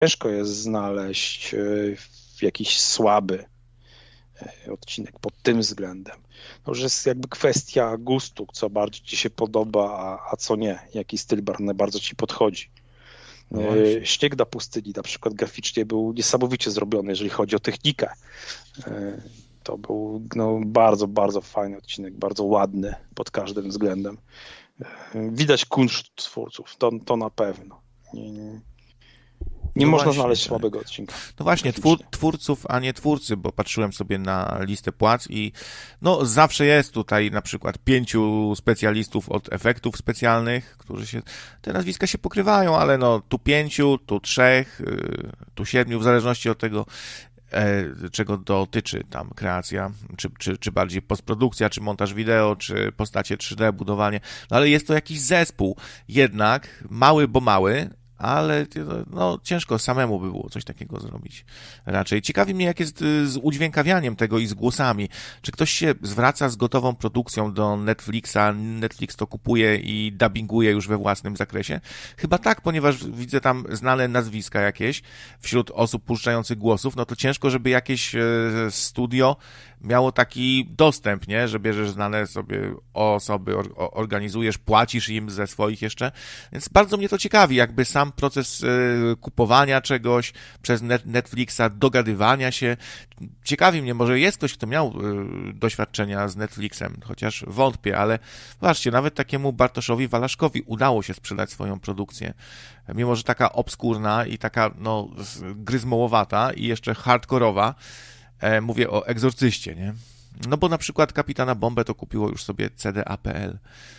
ciężko jest znaleźć jakiś słaby odcinek pod tym względem. To już jest jakby kwestia gustu, co bardziej ci się podoba, a co nie, jaki styl bardzo ci podchodzi. No Śnieg na pustyni na przykład graficznie był niesamowicie zrobiony, jeżeli chodzi o technikę. To był bardzo, bardzo fajny odcinek, bardzo ładny pod każdym względem. Widać kunszt twórców, to na pewno. Nie można znaleźć słabego odcinka. No właśnie, twórców, a nie twórcy, bo patrzyłem sobie na listę płac i zawsze jest tutaj na przykład 5 specjalistów od efektów specjalnych, te nazwiska się pokrywają, ale tu 5, tu 3, tu 7, w zależności od tego, czego dotyczy tam kreacja, czy bardziej postprodukcja, czy montaż wideo, czy postacie 3D, budowanie, ale jest to jakiś zespół, jednak mały, bo mały, ale ciężko samemu by było coś takiego zrobić raczej. Ciekawi mnie, jak jest z udźwiękawianiem tego i z głosami. Czy ktoś się zwraca z gotową produkcją do Netflixa, Netflix to kupuje i dubbinguje już we własnym zakresie? Chyba tak, ponieważ widzę tam znane nazwiska jakieś wśród osób puszczających głosów, to ciężko, żeby jakieś studio miało taki dostęp, nie? Że bierzesz znane sobie osoby, organizujesz, płacisz im ze swoich jeszcze. Więc bardzo mnie to ciekawi, jakby sam proces kupowania czegoś przez Netflixa, dogadywania się. Ciekawi mnie, może jest ktoś, kto miał doświadczenia z Netflixem, chociaż wątpię, ale zobaczcie, nawet takiemu Bartoszowi Walaszkowi udało się sprzedać swoją produkcję. Mimo że taka obskurna i taka, gryzmołowata i jeszcze hardkorowa. Mówię o Egzorcyście, nie? Bo na przykład Kapitana Bombę to kupiło już sobie CDA.pl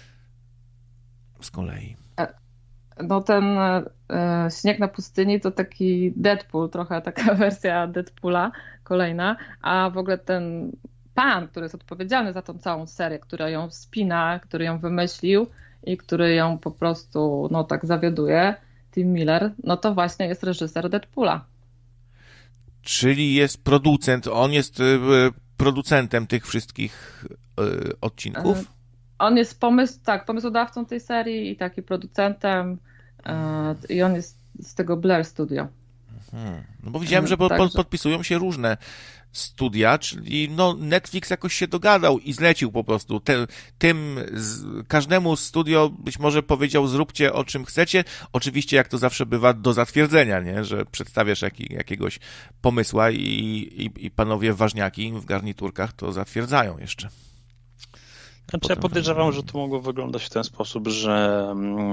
z kolei. Ten Śnieg na pustyni to taki Deadpool, trochę taka wersja Deadpoola, kolejna, a w ogóle ten pan, który jest odpowiedzialny za tą całą serię, który ją wspina, który ją wymyślił i który ją po prostu tak zawiaduje, Tim Miller, to właśnie jest reżyser Deadpoola. Czyli jest producent, on jest producentem tych wszystkich odcinków? On jest pomysłodawcą tej serii i taki producentem i on jest z tego Blair Studio. Bo widziałem, że podpisują się różne studia, czyli Netflix jakoś się dogadał i zlecił po prostu każdemu studio być może powiedział, zróbcie o czym chcecie, oczywiście jak to zawsze bywa do zatwierdzenia, nie? Że przedstawiasz jakiegoś pomysła i panowie ważniaki w garniturkach to zatwierdzają jeszcze. Ja podejrzewam, że to mogło wyglądać w ten sposób, że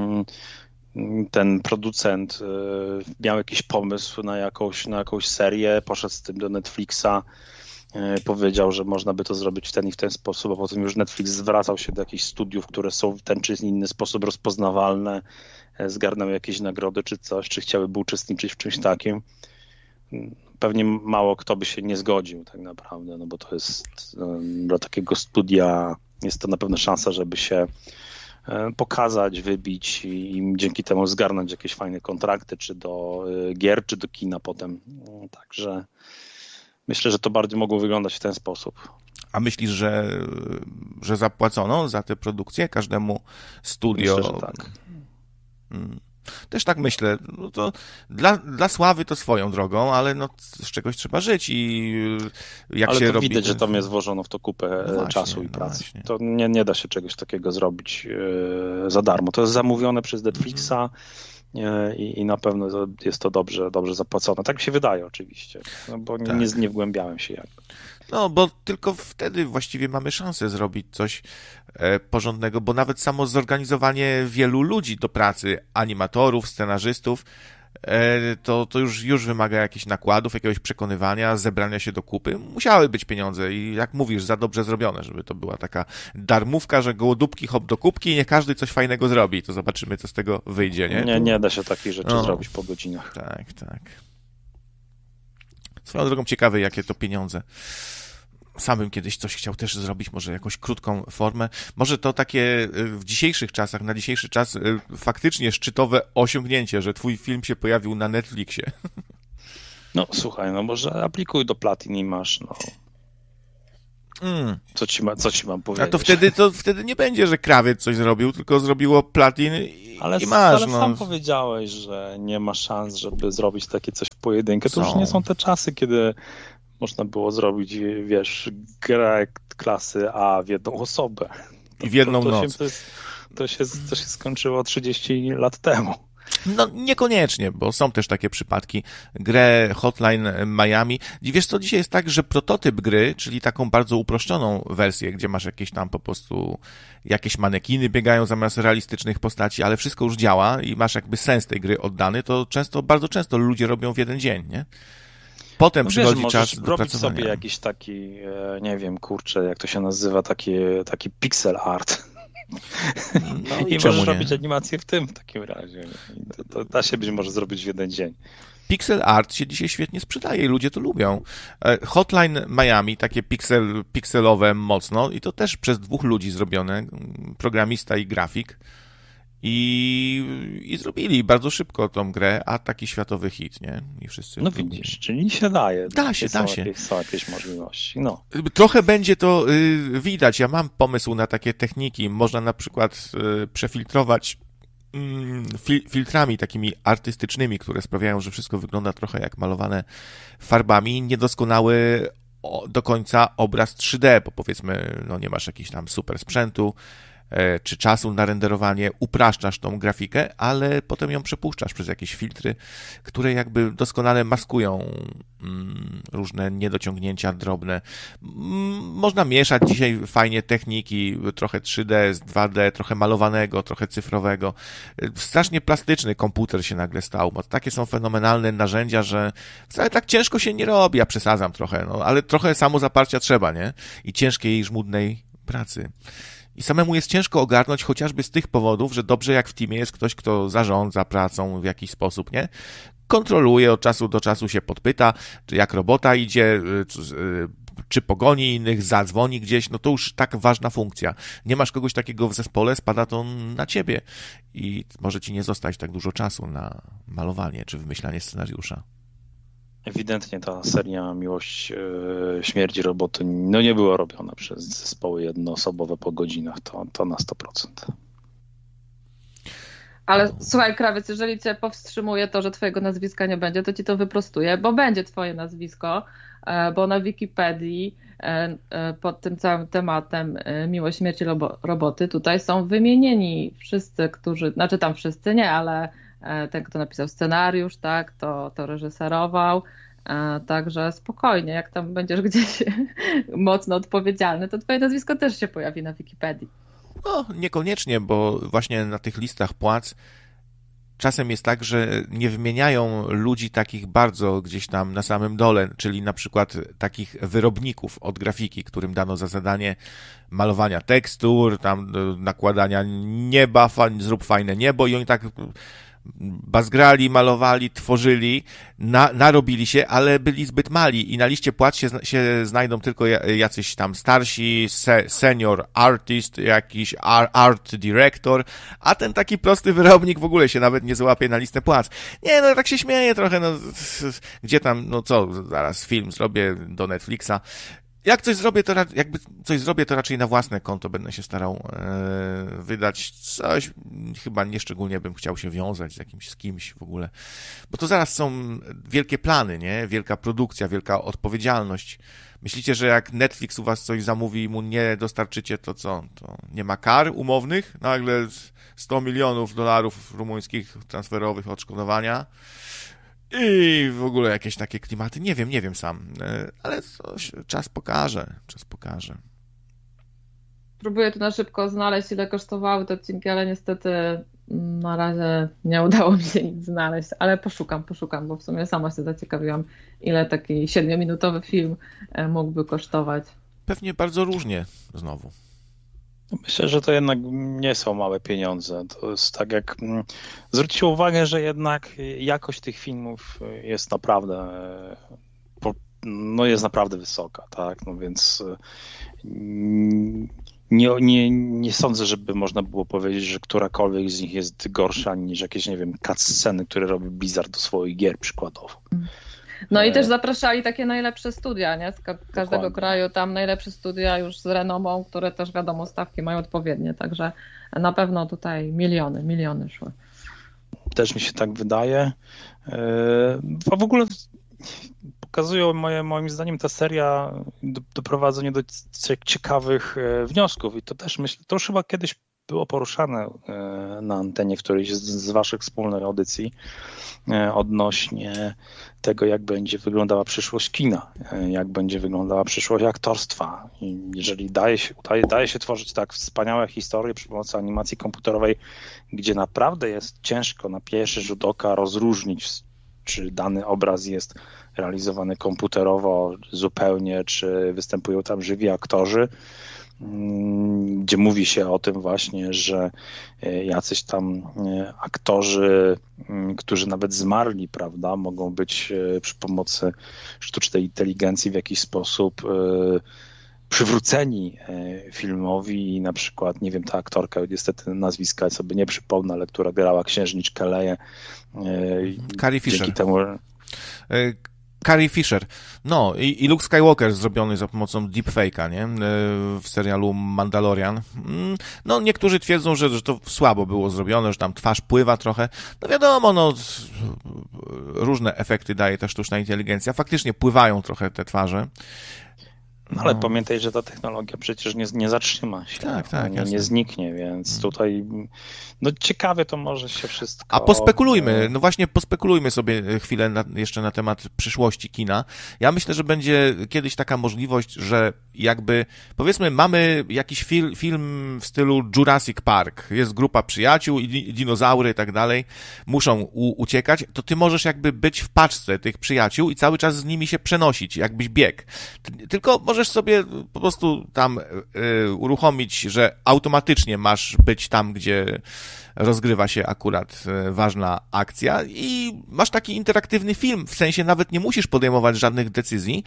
ten producent miał jakiś pomysł na jakąś serię, poszedł z tym do Netflixa, powiedział, że można by to zrobić w ten i w ten sposób, a potem już Netflix zwracał się do jakichś studiów, które są w ten czy inny sposób rozpoznawalne, zgarnął jakieś nagrody czy coś, czy chciałyby uczestniczyć w czymś takim. Pewnie mało kto by się nie zgodził tak naprawdę, bo to jest dla takiego studia jest to na pewno szansa, żeby się pokazać, wybić i dzięki temu zgarnąć jakieś fajne kontrakty, czy do gier, czy do kina potem. Także myślę, że to bardziej mogło wyglądać w ten sposób. A myślisz, że zapłacono za tę produkcję każdemu studio? Myślę, że tak. Też tak myślę. To dla sławy to swoją drogą, ale z czegoś trzeba żyć i jak ale się to robi... widać, że tam jest włożono w to kupę czasu i pracy. Właśnie. To nie da się czegoś takiego zrobić za darmo. To jest zamówione przez Netflixa i na pewno jest to dobrze zapłacone. Tak mi się wydaje oczywiście, bo tak. Nie wgłębiałem się jak. Bo tylko wtedy właściwie mamy szansę zrobić coś porządnego, bo nawet samo zorganizowanie wielu ludzi do pracy, animatorów, scenarzystów, to już wymaga jakichś nakładów, jakiegoś przekonywania, zebrania się do kupy. Musiały być pieniądze i jak mówisz, za dobrze zrobione, żeby to była taka darmówka, że gołodupki hop do kubki i nie każdy coś fajnego zrobi. To zobaczymy, co z tego wyjdzie, nie? Nie da się takich rzeczy zrobić po godzinach. Tak. Swoją drogą ciekawe, jakie to pieniądze. Sam bym kiedyś coś chciał też zrobić, może jakąś krótką formę. Może to takie w dzisiejszych czasach, na dzisiejszy czas faktycznie szczytowe osiągnięcie, że twój film się pojawił na Netflixie. Słuchaj, może aplikuj do Platin i masz, Co ci mam powiedzieć? A to wtedy nie będzie, że krawiec coś zrobił, tylko zrobiło Platin i masz. Ale sam powiedziałeś, że nie ma szans, żeby zrobić takie coś w pojedynkę. To już nie są te czasy, kiedy można było zrobić, wiesz, grę klasy A w jedną osobę. I w jedną noc. To się skończyło 30 lat temu. No niekoniecznie, bo są też takie przypadki. Grę Hotline Miami. I wiesz co, dzisiaj jest tak, że prototyp gry, czyli taką bardzo uproszczoną wersję, gdzie masz jakieś tam po prostu jakieś manekiny biegają zamiast realistycznych postaci, ale wszystko już działa i masz jakby sens tej gry oddany, to bardzo często ludzie robią w jeden dzień, nie? Potem przychodzi czas do robić pracowania. sobie jakiś taki, nie wiem, kurczę, jak to się nazywa, taki pixel art. No i możesz robić animację w takim razie. To da się być może zrobić w jeden dzień. Pixel art się dzisiaj świetnie sprzedaje i ludzie to lubią. Hotline Miami, takie pikselowe mocno i to też przez 2 ludzi zrobione, programista i grafik. I zrobili bardzo szybko tą grę, a taki światowy hit, nie? I wszyscy no widzisz, czyli się daje. Da się. Są jakieś możliwości, no. Trochę będzie to widać. Ja mam pomysł na takie techniki. Można na przykład przefiltrować filtrami takimi artystycznymi, które sprawiają, że wszystko wygląda trochę jak malowane farbami. Niedoskonały do końca obraz 3D, bo powiedzmy, no nie masz jakiś tam super sprzętu, czy czasu na renderowanie, upraszczasz tą grafikę, ale potem ją przepuszczasz przez jakieś filtry, które jakby doskonale maskują różne niedociągnięcia drobne. Można mieszać dzisiaj fajnie techniki, trochę 3D z 2D, trochę malowanego, trochę cyfrowego. Strasznie plastyczny komputer się nagle stał, bo takie są fenomenalne narzędzia, że wcale tak ciężko się nie robi, ja przesadzam trochę, no, ale trochę samozaparcia trzeba, nie? I ciężkiej i żmudnej pracy. I samemu jest ciężko ogarnąć chociażby z tych powodów, że dobrze jak w teamie jest ktoś, kto zarządza pracą w jakiś sposób, nie? Kontroluje, od czasu do czasu się podpyta, czy jak robota idzie, czy pogoni innych, zadzwoni gdzieś, no to już tak ważna funkcja. Nie masz kogoś takiego w zespole, spada to na ciebie i może ci nie zostać tak dużo czasu na malowanie czy wymyślanie scenariusza. Ewidentnie ta seria Miłość śmierci roboty no nie była robiona przez zespoły jednoosobowe po godzinach, to na 100%. Ale słuchaj, krawiec, jeżeli cię powstrzymuje to, że twojego nazwiska nie będzie, to ci to wyprostuję, bo będzie twoje nazwisko, bo na Wikipedii pod tym całym tematem Miłość śmierci roboty tutaj są wymienieni wszyscy, którzy, znaczy tam wszyscy nie, ale ten, kto napisał scenariusz, tak, to reżyserował, także spokojnie, jak tam będziesz gdzieś mocno odpowiedzialny, to twoje nazwisko też się pojawi na Wikipedii. No, niekoniecznie, bo właśnie na tych listach płac czasem jest tak, że nie wymieniają ludzi takich bardzo gdzieś tam na samym dole, czyli na przykład takich wyrobników od grafiki, którym dano za zadanie malowania tekstur, tam nakładania nieba, zrób fajne niebo i oni tak bazgrali, malowali, tworzyli, narobili się, ale byli zbyt mali i na liście płac się znajdą tylko jacyś tam starsi, senior artist, jakiś art director, a ten taki prosty wyrobnik w ogóle się nawet nie załapie na listę płac. Nie, no tak się śmieję trochę, no gdzie tam, no co, zaraz film zrobię do Netflixa. Jak coś zrobię, to raczej na własne konto będę się starał wydać coś, chyba nieszczególnie bym chciał się wiązać z kimś w ogóle, bo to zaraz są wielkie plany, nie? Wielka produkcja, wielka odpowiedzialność. Myślicie, że jak Netflix u was coś zamówi i mu nie dostarczycie, to co? To nie ma kar umownych? Nagle $100 milionów rumuńskich transferowych odszkodowania? I w ogóle jakieś takie klimaty. Nie wiem sam, ale czas pokaże. Próbuję tu na szybko znaleźć, ile kosztowały te odcinki, ale niestety na razie nie udało mi się nic znaleźć, ale poszukam, bo w sumie sama się zaciekawiłam, ile taki 7-minutowy film mógłby kosztować. Pewnie bardzo różnie znowu. Myślę, że to jednak nie są małe pieniądze. To jest tak jak... Zwróćcie uwagę, że jednak jakość tych filmów jest naprawdę wysoka, tak? No więc nie sądzę, żeby można było powiedzieć, że którakolwiek z nich jest gorsza niż jakieś, nie wiem, cutsceny, które robi Blizzard do swoich gier przykładowo. No i też zapraszali takie najlepsze studia, nie? Z każdego Dokładnie. kraju, tam najlepsze studia już z renomą, które też wiadomo, stawki mają odpowiednie, także na pewno tutaj miliony szły. Też mi się tak wydaje. A w ogóle pokazują moim zdaniem ta seria doprowadzenie do ciekawych wniosków i to też myślę, to już chyba kiedyś było poruszane na antenie w którejś z waszych wspólnych audycji odnośnie tego, jak będzie wyglądała przyszłość kina, jak będzie wyglądała przyszłość aktorstwa. I jeżeli daje się tworzyć tak wspaniałe historie przy pomocy animacji komputerowej, gdzie naprawdę jest ciężko na pierwszy rzut oka rozróżnić, czy dany obraz jest realizowany komputerowo zupełnie, czy występują tam żywi aktorzy, gdzie mówi się o tym właśnie, że jacyś tam aktorzy, którzy nawet zmarli, prawda, mogą być przy pomocy sztucznej inteligencji w jakiś sposób przywróceni filmowi i na przykład, nie wiem, ta aktorka, niestety nazwiska sobie nie przypomnę, ale która grała księżniczkę Leję. Carrie Fisher. Dzięki temu... Carrie Fisher. No i Luke Skywalker zrobiony za pomocą deepfake'a, nie? W serialu Mandalorian. No niektórzy twierdzą, że to słabo było zrobione, że tam twarz pływa trochę. No wiadomo, no różne efekty daje ta sztuczna inteligencja. Faktycznie pływają trochę te twarze. No, ale pamiętaj, że ta technologia przecież nie zatrzyma się, tak, nie zniknie, więc tutaj no ciekawie to może się wszystko... A pospekulujmy, no właśnie pospekulujmy sobie chwilę jeszcze na temat przyszłości kina. Ja myślę, że będzie kiedyś taka możliwość, że jakby, powiedzmy, mamy jakiś film w stylu Jurassic Park, jest grupa przyjaciół i dinozaury i tak dalej, muszą uciekać, to ty możesz jakby być w paczce tych przyjaciół i cały czas z nimi się przenosić, jakbyś biegł. Tylko możesz sobie po prostu tam uruchomić, że automatycznie masz być tam, gdzie rozgrywa się akurat ważna akcja i masz taki interaktywny film, w sensie nawet nie musisz podejmować żadnych decyzji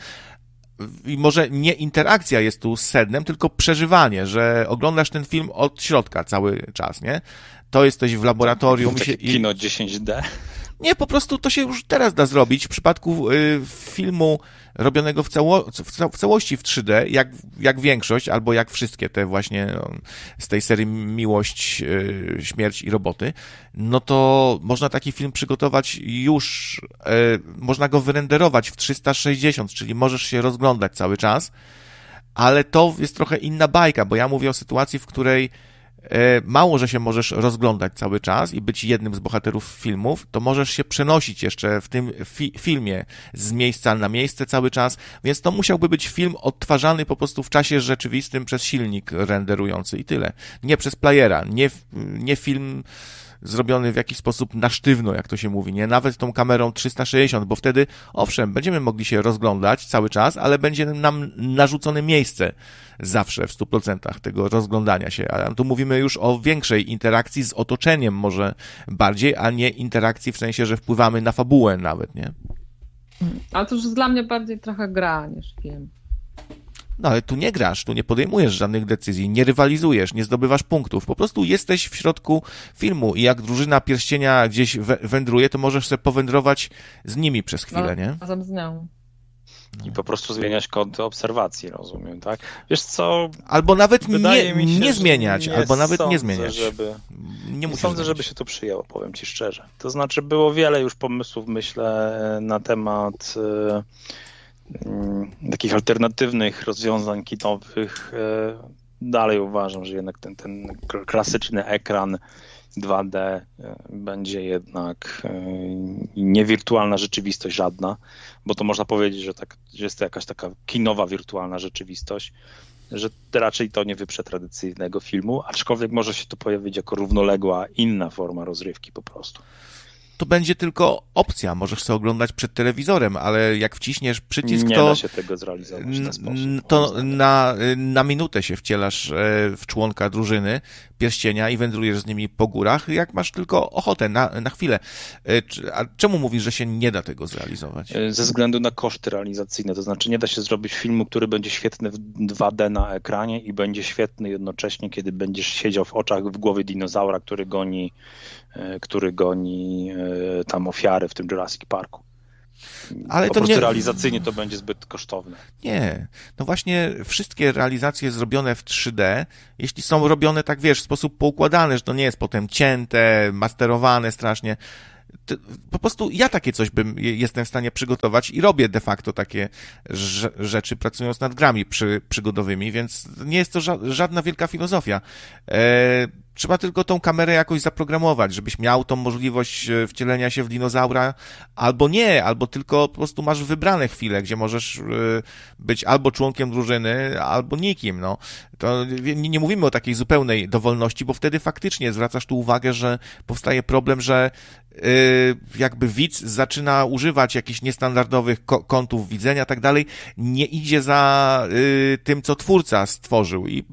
i może nie interakcja jest tu sednem, tylko przeżywanie, że oglądasz ten film od środka cały czas, nie? To jesteś w laboratorium. Takie kino 10D? Nie, po prostu to się już teraz da zrobić w przypadku filmu robionego w całości w 3D, jak większość, albo jak wszystkie te właśnie z tej serii Miłość, Śmierć i Roboty, no to można taki film przygotować już, można go wyrenderować w 360, czyli możesz się rozglądać cały czas, ale to jest trochę inna bajka, bo ja mówię o sytuacji, w której mało, że się możesz rozglądać cały czas i być jednym z bohaterów filmów, to możesz się przenosić jeszcze w tym filmie z miejsca na miejsce cały czas, więc to musiałby być film odtwarzany po prostu w czasie rzeczywistym przez silnik renderujący i tyle. Nie przez playera, nie film zrobiony w jakiś sposób na sztywno, jak to się mówi, nie? Nawet tą kamerą 360, bo wtedy, owszem, będziemy mogli się rozglądać cały czas, ale będzie nam narzucone miejsce zawsze w 100% tego rozglądania się. A tu mówimy już o większej interakcji z otoczeniem może bardziej, a nie interakcji w sensie, że wpływamy na fabułę nawet, nie? Ale to już jest dla mnie bardziej trochę gra niż film. No ale tu nie grasz, tu nie podejmujesz żadnych decyzji, nie rywalizujesz, nie zdobywasz punktów, po prostu jesteś w środku filmu i jak drużyna pierścienia gdzieś wędruje, to możesz sobie powędrować z nimi przez chwilę, nie? Razem z nią. I po prostu zmieniać kąty obserwacji, rozumiem, tak? Wiesz co... Albo nawet mi się, nie zmieniać, albo nawet nie zmieniać. Nie sądzę, żeby się to przyjęło, powiem ci szczerze. To znaczy było wiele już pomysłów, myślę, na temat... takich alternatywnych rozwiązań kinowych. Dalej uważam, że jednak ten klasyczny ekran 2D będzie jednak nie wirtualna rzeczywistość żadna, bo to można powiedzieć, że jest to jakaś taka kinowa wirtualna rzeczywistość, że raczej to nie wyprze tradycyjnego filmu, aczkolwiek może się to pojawić jako równoległa inna forma rozrywki po prostu. To będzie tylko opcja, możesz sobie oglądać przed telewizorem, ale jak wciśniesz przycisk, nie to... da się tego zrealizować w ten sposób. To na minutę się wcielasz w członka drużyny pierścienia i wędrujesz z nimi po górach, jak masz tylko ochotę, na chwilę. A czemu mówisz, że się nie da tego zrealizować? Ze względu na koszty realizacyjne, to znaczy nie da się zrobić filmu, który będzie świetny w 2D na ekranie i będzie świetny jednocześnie, kiedy będziesz siedział w oczach, w głowie dinozaura, który goni tam ofiary w tym Jurassic Parku. Ale po prostu realizacyjnie to będzie zbyt kosztowne. Nie. No właśnie wszystkie realizacje zrobione w 3D, jeśli są robione tak, wiesz, w sposób poukładany, że to nie jest potem cięte, masterowane strasznie, po prostu ja takie coś jestem w stanie przygotować i robię de facto takie rzeczy, pracując nad grami przygodowymi, więc nie jest to żadna wielka filozofia. Trzeba tylko tą kamerę jakoś zaprogramować, żebyś miał tą możliwość wcielenia się w dinozaura, albo nie, albo tylko po prostu masz wybrane chwile, gdzie możesz być albo członkiem drużyny, albo nikim, no. To nie mówimy o takiej zupełnej dowolności, bo wtedy faktycznie zwracasz tu uwagę, że powstaje problem, że jakby widz zaczyna używać jakichś niestandardowych kątów widzenia, tak dalej, nie idzie za tym, co twórca stworzył i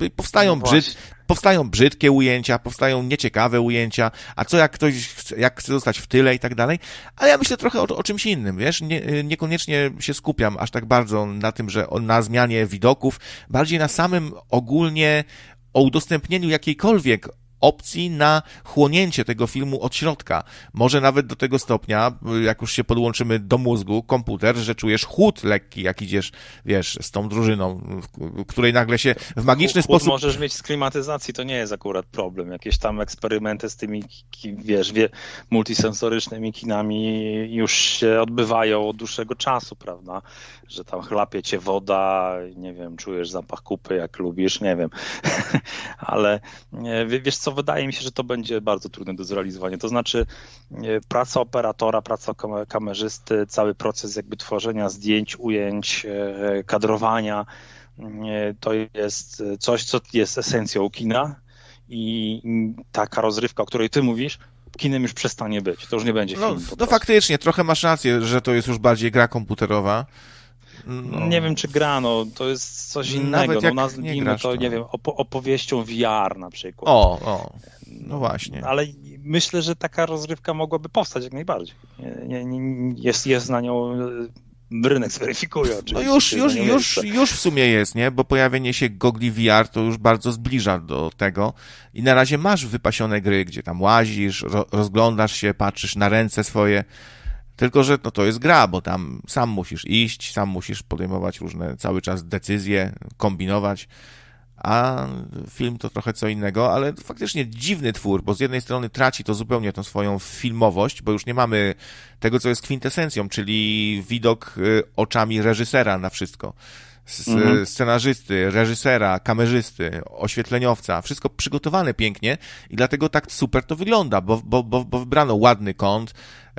powstają brzydkie ujęcia, powstają nieciekawe ujęcia, a co jak ktoś chce zostać w tyle i tak dalej, ale ja myślę trochę o czymś innym, wiesz, niekoniecznie się skupiam aż tak bardzo na tym, że na zmianie widoków, bardziej na samym ogólnie o udostępnieniu jakiejkolwiek opcji na chłonięcie tego filmu od środka. Może nawet do tego stopnia, jak już się podłączymy do mózgu, komputer, że czujesz chłód lekki, jak idziesz, wiesz, z tą drużyną, w której nagle się w magiczny sposób... możesz mieć z klimatyzacji, to nie jest akurat problem. Jakieś tam eksperymenty z tymi, wiesz, multisensorycznymi kinami już się odbywają od dłuższego czasu, prawda? Że tam chlapie cię woda, nie wiem, czujesz zapach kupy, jak lubisz, nie wiem. Ale wiesz co, wydaje mi się, że to będzie bardzo trudne do zrealizowania. To znaczy praca operatora, praca kamerzysty, cały proces jakby tworzenia zdjęć, ujęć, kadrowania, to jest coś, co jest esencją kina i taka rozrywka, o której ty mówisz, kinem już przestanie być. To już nie będzie film. No faktycznie, trochę masz rację, że to jest już bardziej gra komputerowa. No. Nie wiem, czy gra, no to jest coś innego. No, nazwijmy to, nie wiem, opowieścią VR na przykład. No właśnie. Ale myślę, że taka rozrywka mogłaby powstać jak najbardziej. Jest na nią... Rynek zweryfikuje oczywiście. No już w sumie jest, nie? Bo pojawienie się gogli VR to już bardzo zbliża do tego i na razie masz wypasione gry, gdzie tam łazisz, rozglądasz się, patrzysz na ręce swoje. Tylko że no to jest gra, bo tam sam musisz iść, sam musisz podejmować różne cały czas decyzje, kombinować, a film to trochę co innego, ale faktycznie dziwny twór, bo z jednej strony traci to zupełnie tą swoją filmowość, bo już nie mamy tego, co jest kwintesencją, czyli widok oczami reżysera na wszystko. Scenarzysty, reżysera, kamerzysty, oświetleniowca, wszystko przygotowane pięknie i dlatego tak super to wygląda, bo wybrano ładny kąt,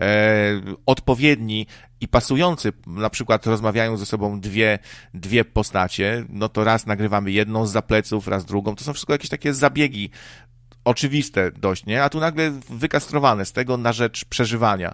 odpowiedni i pasujący, na przykład rozmawiają ze sobą dwie postacie, no to raz nagrywamy jedną zza pleców, raz drugą, to są wszystko jakieś takie zabiegi oczywiste dość, nie? A tu nagle wykastrowane z tego na rzecz przeżywania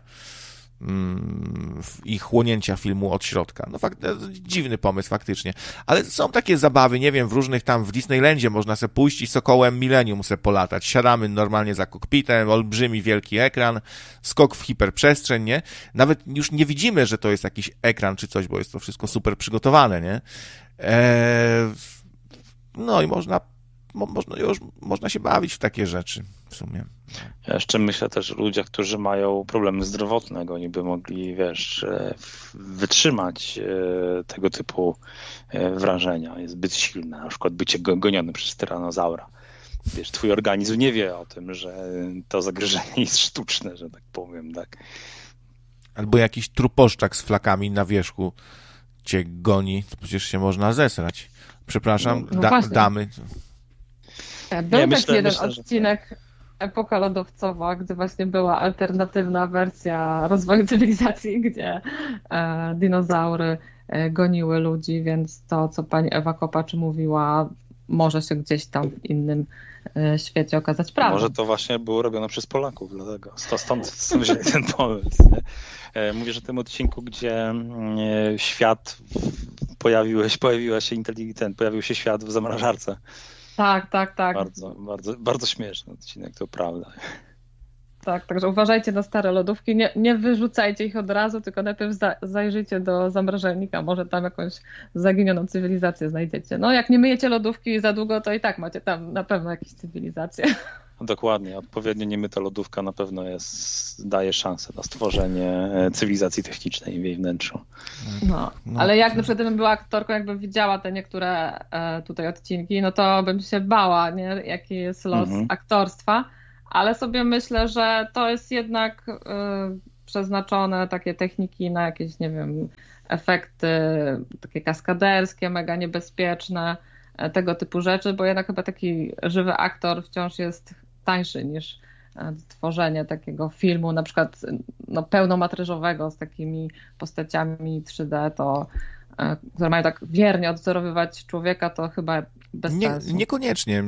i chłonięcia filmu od środka. No dziwny pomysł faktycznie. Ale są takie zabawy, nie wiem, w różnych tam, w Disneylandzie można sobie pójść i Sokołem Millennium sobie polatać. Siadamy normalnie za kokpitem, olbrzymi wielki ekran, skok w hiperprzestrzeń, nie? Nawet już nie widzimy, że to jest jakiś ekran czy coś, bo jest to wszystko super przygotowane, nie? No i można się bawić w takie rzeczy w sumie. Ja jeszcze myślę też o ludziach, którzy mają problemy zdrowotne, oni by mogli, wiesz, wytrzymać tego typu wrażenia. Jest zbyt silne, na przykład bycie goniony przez tyranozaura. Wiesz, twój organizm nie wie o tym, że to zagrożenie jest sztuczne, że tak powiem, tak. Albo jakiś truposzczak z flakami na wierzchu cię goni, to przecież się można zesrać. Przepraszam, damy. Był taki jeden odcinek Epoka lodowcowa, gdzie właśnie była alternatywna wersja rozwoju cywilizacji, gdzie dinozaury goniły ludzi, więc to, co pani Ewa Kopacz mówiła, może się gdzieś tam w innym świecie okazać prawdą. Może to właśnie było robione przez Polaków, dlatego stąd wzięli ten pomysł. Nie? Mówisz o tym odcinku, gdzie świat pojawił się świat w zamrażarce. Tak. Bardzo śmieszny odcinek, to prawda. Tak, także uważajcie na stare lodówki, nie wyrzucajcie ich od razu, tylko najpierw zajrzyjcie do zamrażalnika, może tam jakąś zaginioną cywilizację znajdziecie. No jak nie myjecie lodówki za długo, to i tak macie tam na pewno jakieś cywilizacje. Dokładnie, odpowiednio niemyta lodówka na pewno daje szansę na stworzenie cywilizacji technicznej w jej wnętrzu. No, ale jak na przykład gdybym była aktorką, jakbym widziała te niektóre tutaj odcinki, no to bym się bała, nie? Jaki jest los aktorstwa, ale sobie myślę, że to jest jednak przeznaczone takie techniki na jakieś, nie wiem, efekty takie kaskaderskie, mega niebezpieczne, tego typu rzeczy, bo jednak chyba taki żywy aktor wciąż jest tańszy niż tworzenie takiego filmu, na przykład pełnometrażowego z takimi postaciami 3D, które mają tak wiernie odwzorowywać człowieka, to chyba bez sensu. Niekoniecznie.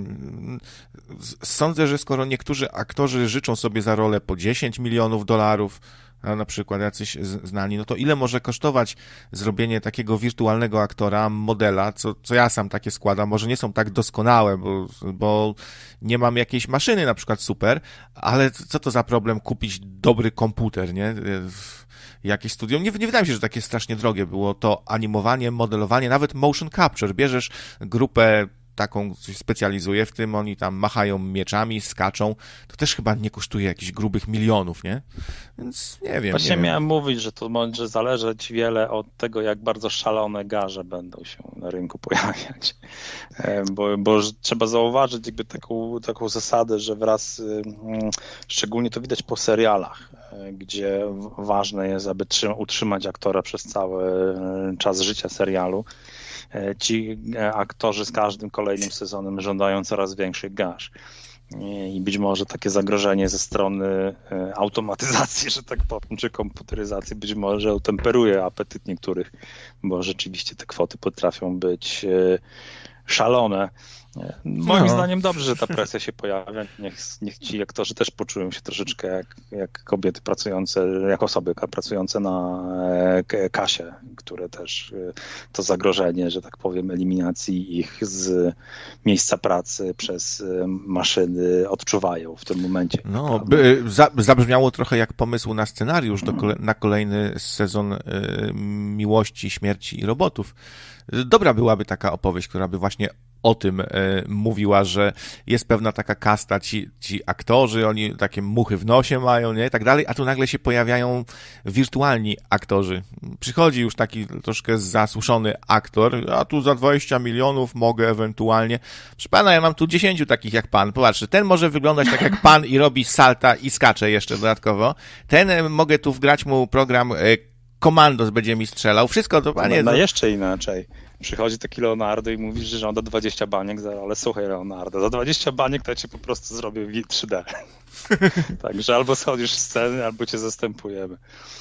Sądzę, że skoro niektórzy aktorzy życzą sobie za rolę po $10 milionów, na przykład jacyś znani, no to ile może kosztować zrobienie takiego wirtualnego aktora, modela, co ja sam takie składam, może nie są tak doskonałe, bo nie mam jakiejś maszyny na przykład super, ale co to za problem kupić dobry komputer, nie? Jakieś studio. Nie wydaje mi się, że takie strasznie drogie było to animowanie, modelowanie, nawet motion capture. Bierzesz grupę taką, coś specjalizuje w tym, oni tam machają mieczami, skaczą, to też chyba nie kosztuje jakichś grubych milionów, nie? Więc nie wiem. Właśnie miałem mówić, że to może zależeć wiele od tego, jak bardzo szalone garze będą się na rynku pojawiać. Bo trzeba zauważyć jakby taką zasadę, że szczególnie to widać po serialach, gdzie ważne jest, aby utrzymać aktora przez cały czas życia serialu. Ci aktorzy z każdym kolejnym sezonem żądają coraz większych gaż. I być może takie zagrożenie ze strony automatyzacji, że tak powiem, czy komputeryzacji być może utemperuje apetyt niektórych, bo rzeczywiście te kwoty potrafią być szalone. Moim zdaniem dobrze, że ta presja się pojawia. Niech ci aktorzy też poczują się troszeczkę jak kobiety pracujące, jak osoby pracujące na kasie, które też to zagrożenie, że tak powiem, eliminacji ich z miejsca pracy przez maszyny odczuwają w tym momencie. No, zabrzmiało trochę jak pomysł na scenariusz na kolejny sezon Miłości, Śmierci i Robotów. Dobra byłaby taka opowieść, która by właśnie o tym mówiła, że jest pewna taka kasta, ci aktorzy, oni takie muchy w nosie mają, nie, i tak dalej, a tu nagle się pojawiają wirtualni aktorzy. Przychodzi już taki troszkę zasuszony aktor, a tu za 20 milionów mogę ewentualnie. Proszę pana, ja mam tu 10 takich jak pan. Popatrzcie, ten może wyglądać tak jak pan i robi salta i skacze jeszcze dodatkowo. Ten mogę tu wgrać mu program Komandos będzie mi strzelał. Wszystko to, panie... No jeszcze inaczej. Przychodzi taki Leonardo i mówisz, że żąda 20 baniek, ale słuchaj Leonardo, za 20 baniek to ja cię po prostu zrobię w 3D. Także albo schodzisz z sceny, albo cię zastępujemy.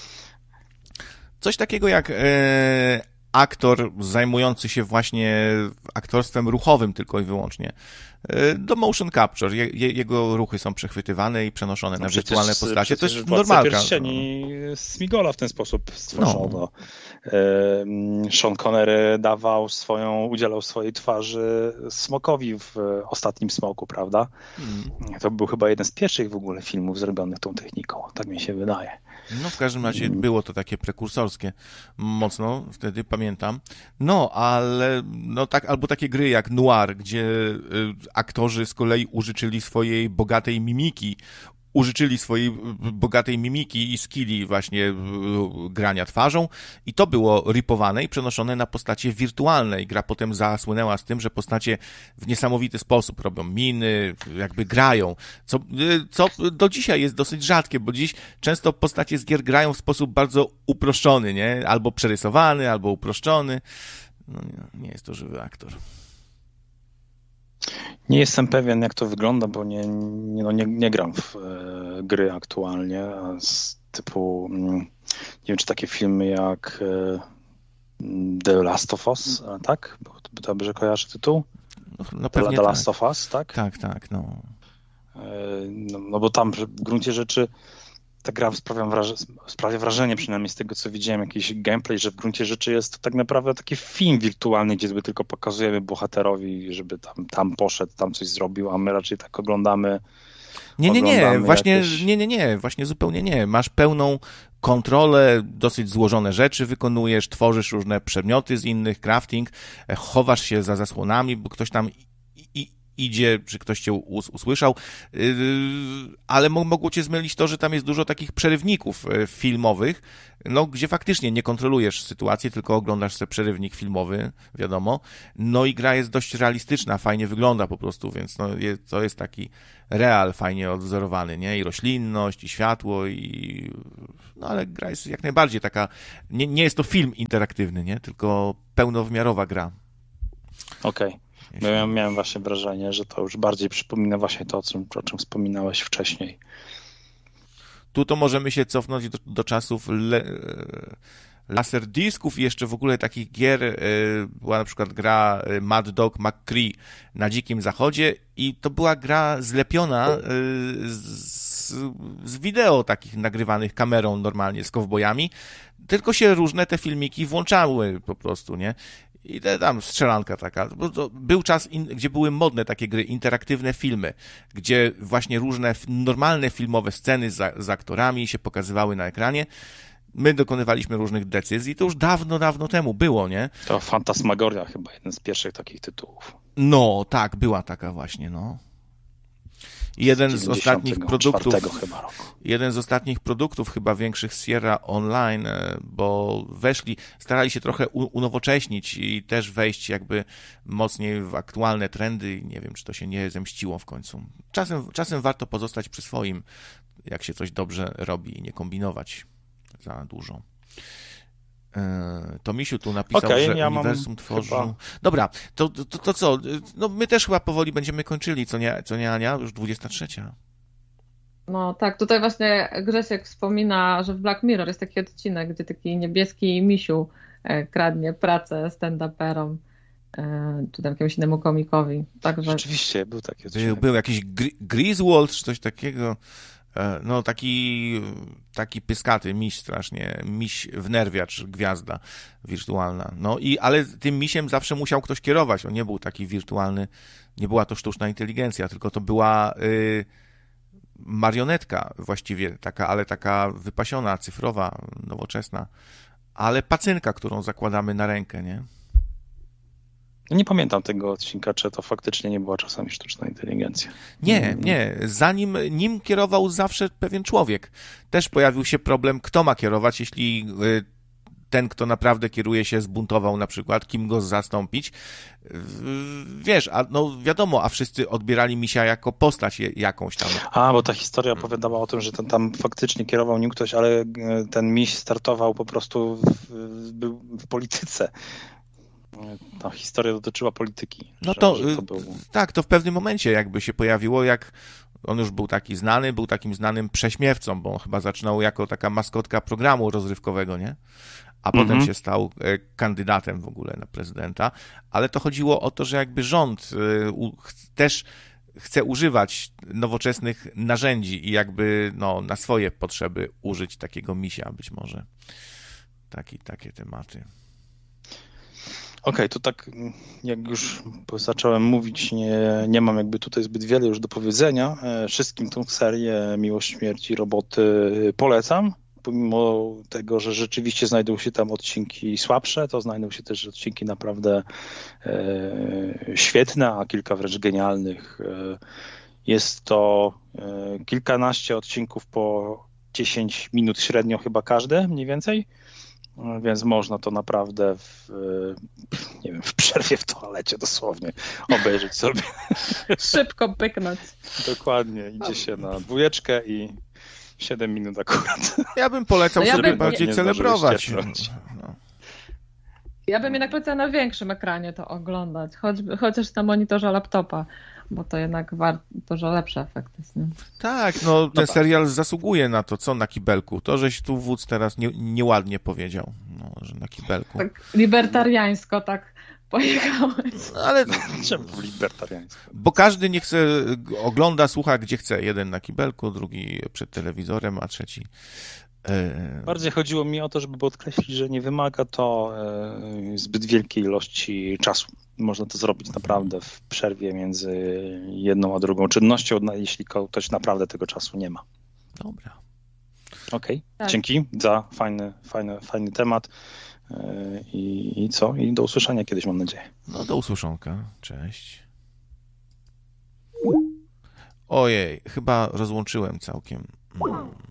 Coś takiego jak aktor zajmujący się właśnie aktorstwem ruchowym tylko i wyłącznie. Do motion capture. Jego ruchy są przechwytywane i przenoszone na wirtualne postacie. To jest normalka. Pierścieni Smigola w ten sposób stworzono. Sean Connery udzielał swojej twarzy Smokowi w Ostatnim Smoku, prawda? To był chyba jeden z pierwszych w ogóle filmów zrobionych tą techniką. Tak mi się wydaje. No w każdym razie było to takie prekursorskie mocno, wtedy pamiętam. No, ale tak, albo takie gry jak Noir, gdzie aktorzy z kolei użyczyli swojej bogatej mimiki i skilli właśnie grania twarzą i to było ripowane i przenoszone na postacie wirtualne i gra potem zasłynęła z tym, że postacie w niesamowity sposób robią miny, jakby grają, co do dzisiaj jest dosyć rzadkie, bo dziś często postacie z gier grają w sposób bardzo uproszczony, nie? Albo przerysowany, albo uproszczony. No, nie jest to żywy aktor. Nie jestem pewien, jak to wygląda, bo nie gram w gry aktualnie, z typu, nie wiem, czy takie filmy jak The Last of Us, tak? Bo dobrze kojarzy tytuł? No pewnie The Last of Us, tak? Tak, no. No bo tam w gruncie rzeczy ta gra sprawia wrażenie, przynajmniej z tego, co widziałem, jakiś gameplay, że w gruncie rzeczy jest to tak naprawdę taki film wirtualny, gdzie sobie tylko pokazujemy bohaterowi, żeby tam poszedł, tam coś zrobił, a my raczej tak oglądamy. Właśnie zupełnie nie. Masz pełną kontrolę, dosyć złożone rzeczy wykonujesz, tworzysz różne przedmioty z innych, crafting, chowasz się za zasłonami, bo ktoś tam idzie, czy ktoś cię usłyszał, ale mogło cię zmylić to, że tam jest dużo takich przerywników filmowych, no, gdzie faktycznie nie kontrolujesz sytuacji, tylko oglądasz sobie przerywnik filmowy, wiadomo. No i gra jest dość realistyczna, fajnie wygląda po prostu, więc no, to jest taki real fajnie odwzorowany, nie? I roślinność, i światło, no ale gra jest jak najbardziej taka, nie jest to film interaktywny, nie? Tylko pełnowymiarowa gra. Okej. Ja miałem właśnie wrażenie, że to już bardziej przypomina właśnie to, o czym wspominałeś wcześniej. Tu to możemy się cofnąć do czasów laserdisków i jeszcze w ogóle takich gier. Była na przykład gra Mad Dog McCree na Dzikim Zachodzie i to była gra zlepiona z wideo takich nagrywanych kamerą normalnie z kowbojami, tylko się różne te filmiki włączały po prostu, nie? I tam strzelanka taka. Bo to był czas, gdzie były modne takie gry, interaktywne filmy, gdzie właśnie różne normalne filmowe sceny z aktorami się pokazywały na ekranie. My dokonywaliśmy różnych decyzji. To już dawno, dawno temu było, nie? To Fantasmagoria chyba, jeden z pierwszych takich tytułów. No, tak, była taka właśnie, no. Jeden z ostatnich produktów chyba większych Sierra Online, bo starali się trochę unowocześnić i też wejść jakby mocniej w aktualne trendy i nie wiem, czy to się nie zemściło w końcu. Czasem warto pozostać przy swoim, jak się coś dobrze robi i nie kombinować za dużo. To Misiu tu napisał, że uniwersum tworzył... Chyba... Dobra, to co? No my też chyba powoli będziemy kończyli, co nie Ania? Już 23. No tak, tutaj właśnie Grzesiek wspomina, że w Black Mirror jest taki odcinek, gdzie taki niebieski misiu kradnie pracę stand-uperom, czy tam jakiemuś innemu komikowi. Także... Rzeczywiście, był taki odcinek. Był jakiś Griswold, czy coś takiego... No taki pyskaty miś strasznie, miś wnerwiacz, gwiazda wirtualna. No ale tym misiem zawsze musiał ktoś kierować, on nie był taki wirtualny, nie była to sztuczna inteligencja, tylko to była marionetka właściwie, ale taka wypasiona, cyfrowa, nowoczesna, ale pacynka, którą zakładamy na rękę, nie? Nie pamiętam tego odcinka, czy to faktycznie nie była czasami sztuczna inteligencja. Nie. Nim kierował zawsze pewien człowiek. Też pojawił się problem, kto ma kierować, jeśli ten, kto naprawdę kieruje się, zbuntował na przykład, kim go zastąpić. Wiesz, wiadomo, a wszyscy odbierali misia jako postać jakąś tam. Bo ta historia opowiadała o tym, że ten tam faktycznie kierował nim ktoś, ale ten miś startował po prostu był w polityce. Ta historia dotyczyła polityki. No tak, to w pewnym momencie jakby się pojawiło, jak on już był taki znany, był takim znanym prześmiewcą, bo on chyba zaczynał jako taka maskotka programu rozrywkowego, nie? A potem się stał kandydatem w ogóle na prezydenta, ale to chodziło o to, że jakby rząd też chce używać nowoczesnych narzędzi i jakby na swoje potrzeby użyć takiego misia być może. Takie tematy. Okej, to tak jak już zacząłem mówić, nie mam jakby tutaj zbyt wiele już do powiedzenia. Wszystkim tą serię Miłość, Śmierć i Roboty polecam. Pomimo tego, że rzeczywiście znajdą się tam odcinki słabsze, to znajdą się też odcinki naprawdę świetne, a kilka wręcz genialnych. Jest to kilkanaście odcinków po 10 minut średnio chyba każde, mniej więcej. Więc można to naprawdę w przerwie w toalecie dosłownie obejrzeć sobie. Szybko pyknąć. Dokładnie, idzie się na 2 i 7 minut akurat. Ja bym polecał sobie bardziej celebrować. Ja bym jednak polecała na większym ekranie to oglądać, chociaż na monitorze laptopa, bo to jednak warto, że lepszy efekt jest, nie? Tak, ten serial zasługuje na to, co na kibelku. To, żeś tu wódz teraz nieładnie powiedział, że na kibelku. Tak libertariańsko tak pojechałeś. Ale czemu libertariańsko? Bo każdy niech se ogląda, słucha gdzie chce. Jeden na kibelku, drugi przed telewizorem, a trzeci... Bardziej chodziło mi o to, żeby podkreślić, że nie wymaga to zbyt wielkiej ilości czasu. Można to zrobić naprawdę w przerwie między jedną a drugą czynnością, jeśli ktoś naprawdę tego czasu nie ma. Dobra. Okej, tak. Dzięki za fajny temat. I co? I do usłyszenia kiedyś, mam nadzieję. Do usłyszonka. Cześć. Ojej, chyba rozłączyłem całkiem.